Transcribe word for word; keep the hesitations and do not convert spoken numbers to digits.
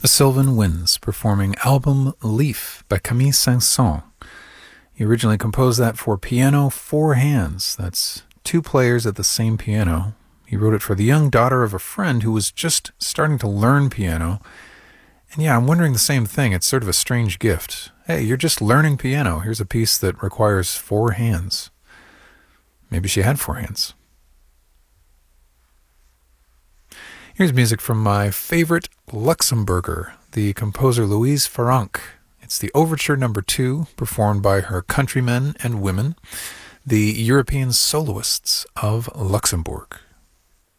Sylvan Winds performing Album Leaf by Camille Saint-Saëns. He originally composed that for piano, four hands. That's two players at the same piano. He wrote it for the young daughter of a friend who was just starting to learn piano. And yeah, I'm wondering the same thing. It's sort of a strange gift. Hey, you're just learning piano. Here's a piece that requires four hands. Maybe she had four hands. Here's music from my favorite Luxembourger, the composer Louise Farrenc. It's the Overture Number Two, performed by her countrymen and women, the European soloists of Luxembourg.